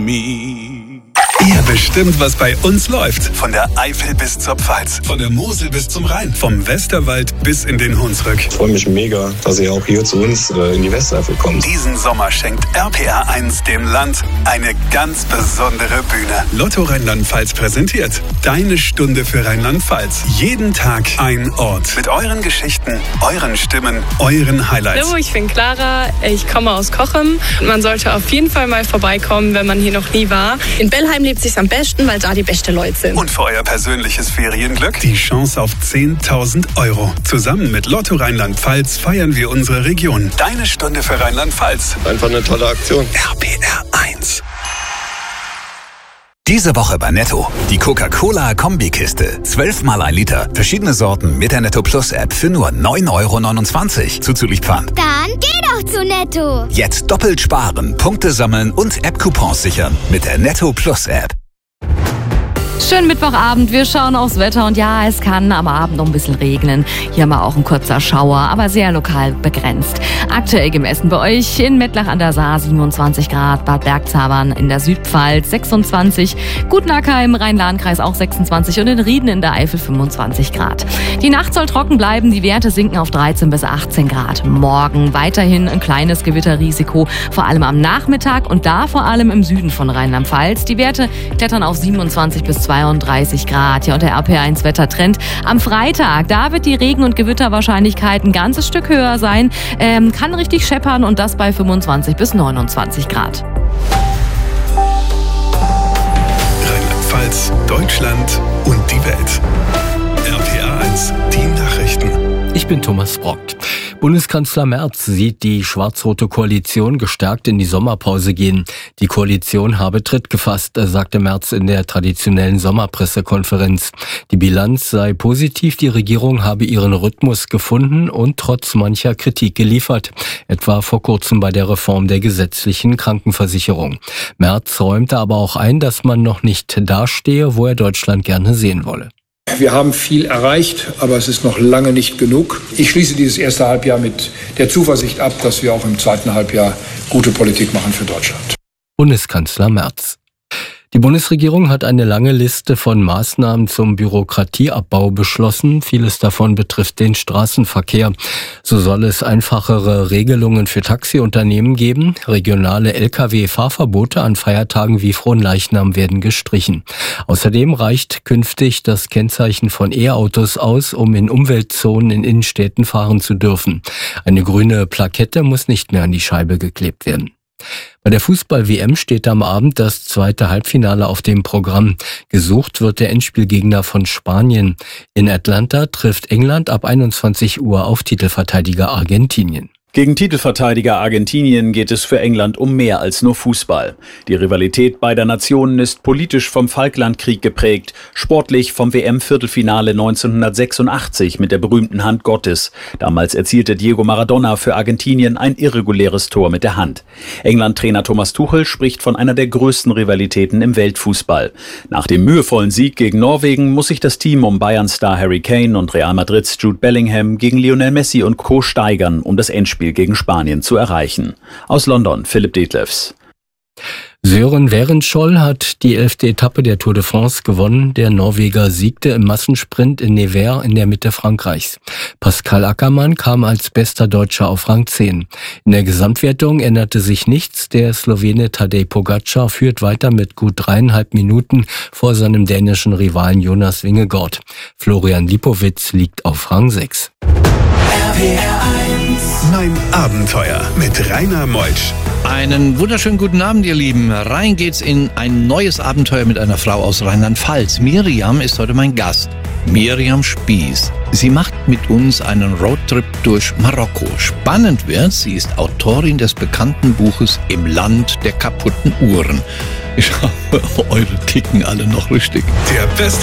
Ihr bestimmt, was bei uns läuft. Von der Eifel bis zur Pfalz, von der Mosel bis zum Rhein, vom Westerwald bis in den Hunsrück. Ich freue mich mega, dass ihr auch hier zu uns in die Westeifel kommt. Diesen Sommer schenkt RPR 1 dem Land eine ganz besondere Bühne. Lotto Rheinland-Pfalz präsentiert Deine Stunde für Rheinland-Pfalz. Jeden Tag ein Ort. Mit euren Geschichten, euren Stimmen, euren Highlights. Hallo, ich bin Clara, ich komme aus Cochem. Man sollte auf jeden Fall mal vorbeikommen, wenn man hier noch nie war. In Bellheim lebt sich's am besten, weil da die besten Leute sind. Und für euer persönliches Ferienglück die Chance auf 10.000 €. Zusammen mit Lotto Rheinland-Pfalz feiern wir unsere Region. Deine Stunde für Rheinland-Pfalz. Einfach eine tolle Aktion. RPR 1. Diese Woche bei Netto. Die Coca-Cola-Kombikiste. 12 mal 1 Liter. Verschiedene Sorten mit der Netto Plus App für nur 9,29 € zuzüglich Pfand. Dann geh doch zu Netto. Jetzt doppelt sparen, Punkte sammeln und App-Coupons sichern mit der Netto Plus App. Schönen Mittwochabend, wir schauen aufs Wetter und ja, es kann am Abend noch ein bisschen regnen. Hier mal auch ein kurzer Schauer, aber sehr lokal begrenzt. Aktuell gemessen bei euch in Mettlach an der Saar 27 Grad, Bad Bergzabern in der Südpfalz 26, Gutenacker im Rhein-Lahn-Kreis auch 26 und in Rieden in der Eifel 25 Grad. Die Nacht soll trocken bleiben, die Werte sinken auf 13 bis 18 Grad. Morgen weiterhin ein kleines Gewitterrisiko, vor allem am Nachmittag und da vor allem im Süden von Rheinland-Pfalz. Die Werte klettern auf 27 bis 32 Grad. Ja, und der RPR1 Wettertrend am Freitag, da wird die Regen- und Gewitterwahrscheinlichkeit ein ganzes Stück höher sein. Kann richtig scheppern und das bei 25 bis 29 Grad. Rheinland-Pfalz, Deutschland und die Welt. RPR 1, die Nachrichten. Ich bin Thomas Brockt. Bundeskanzler Merz sieht die schwarz-rote Koalition gestärkt in die Sommerpause gehen. Die Koalition habe Tritt gefasst, sagte Merz in der traditionellen Sommerpressekonferenz. Die Bilanz sei positiv, die Regierung habe ihren Rhythmus gefunden und trotz mancher Kritik geliefert. Etwa vor kurzem bei der Reform der gesetzlichen Krankenversicherung. Merz räumte aber auch ein, dass man noch nicht dastehe, wo er Deutschland gerne sehen wolle. Wir haben viel erreicht, aber es ist noch lange nicht genug. Ich schließe dieses erste Halbjahr mit der Zuversicht ab, dass wir auch im zweiten Halbjahr gute Politik machen für Deutschland. Bundeskanzler Merz. Die Bundesregierung hat eine lange Liste von Maßnahmen zum Bürokratieabbau beschlossen. Vieles davon betrifft den Straßenverkehr. So soll es einfachere Regelungen für Taxiunternehmen geben. Regionale Lkw-Fahrverbote an Feiertagen wie Fronleichnam werden gestrichen. Außerdem reicht künftig das Kennzeichen von E-Autos aus, um in Umweltzonen in Innenstädten fahren zu dürfen. Eine grüne Plakette muss nicht mehr an die Scheibe geklebt werden. Bei der Fußball-WM steht am Abend das zweite Halbfinale auf dem Programm. Gesucht wird der Endspielgegner von Spanien. In Atlanta trifft England ab 21 Uhr auf Titelverteidiger Argentinien. Gegen Titelverteidiger Argentinien geht es für England um mehr als nur Fußball. Die Rivalität beider Nationen ist politisch vom Falklandkrieg geprägt, sportlich vom WM-Viertelfinale 1986 mit der berühmten Hand Gottes. Damals erzielte Diego Maradona für Argentinien ein irreguläres Tor mit der Hand. England-Trainer Thomas Tuchel spricht von einer der größten Rivalitäten im Weltfußball. Nach dem mühevollen Sieg gegen Norwegen muss sich das Team um Bayern-Star Harry Kane und Real Madrids Jude Bellingham gegen Lionel Messi und Co. steigern, um das Endspiel gegen Spanien zu erreichen. Aus London, Philipp Detlefs. Sören Werenskiold hat die 11. Etappe der Tour de France gewonnen. Der Norweger siegte im Massensprint in Nevers in der Mitte Frankreichs. Pascal Ackermann kam als bester Deutscher auf Rang 10. In der Gesamtwertung änderte sich nichts. Der Slowene Tadej Pogačar führt weiter mit gut 3,5 Minuten vor seinem dänischen Rivalen Jonas Vingegaard. Florian Lipowitz liegt auf Rang 6. Mein Abenteuer mit Rainer Meutsch. Einen wunderschönen guten Abend, ihr Lieben. Rein geht's in ein neues Abenteuer mit einer Frau aus Rheinland-Pfalz. Miriam ist heute mein Gast. Miriam Spieß. Sie macht mit uns einen Roadtrip durch Marokko. Spannend wird, sie ist Autorin des bekannten Buches Im Land der kaputten Uhren. Ich hoffe, eure ticken alle noch richtig. Der beste